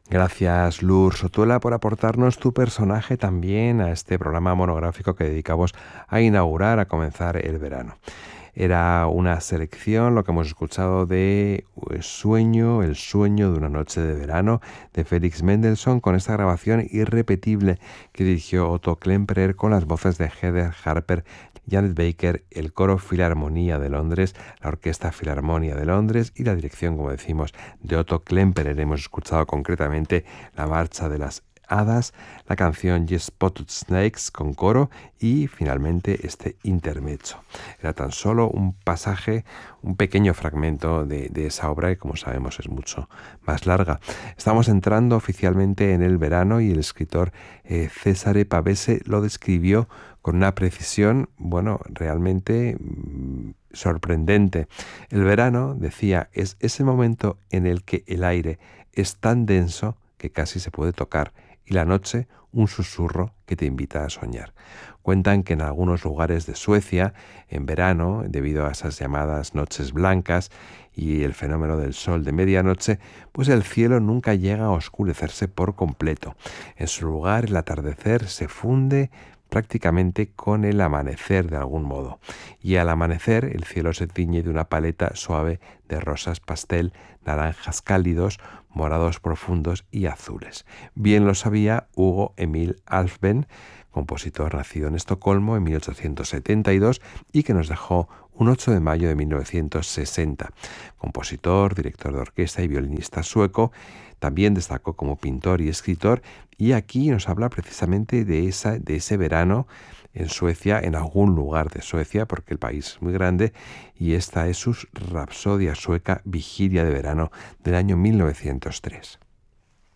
Gracias, Lur Sotuela, por aportarnos tu personaje también a este programa monográfico que dedicamos a inaugurar, a comenzar el verano. Era una selección, lo que hemos escuchado de Sueño, el sueño de una noche de verano, de Felix Mendelssohn, con esta grabación irrepetible que dirigió Otto Klemperer con las voces de Heather Harper, Janet Baker, el Coro Filarmonía de Londres, la Orquesta Filarmonía de Londres y la dirección, como decimos, de Otto Klemperer. Hemos escuchado concretamente la Marcha de las Hadas, la canción Ye Spotted Snakes con coro y finalmente este intermezzo. Era tan solo un pasaje, un pequeño fragmento de esa obra que, como sabemos, es mucho más larga. Estamos entrando oficialmente en el verano y el escritor Cesare Pavese lo describió con una precisión, realmente sorprendente. El verano, decía, es ese momento en el que el aire es tan denso que casi se puede tocar, y la noche un susurro que te invita a soñar. Cuentan que en algunos lugares de Suecia, en verano, debido a esas llamadas noches blancas y el fenómeno del sol de medianoche, pues el cielo nunca llega a oscurecerse por completo. En su lugar, el atardecer se funde prácticamente con el amanecer de algún modo. Y al amanecer el cielo se tiñe de una paleta suave de rosas pastel, naranjas cálidos, morados profundos y azules. Bien lo sabía Hugo Emil Alfven, compositor nacido en Estocolmo en 1872 y que nos dejó un 8 de mayo de 1960. Compositor, director de orquesta y violinista sueco, también destacó como pintor y escritor, y aquí nos habla precisamente de ese verano en Suecia, en algún lugar de Suecia, porque el país es muy grande, y esta es su rapsodia sueca Vigilia de verano del año 1903.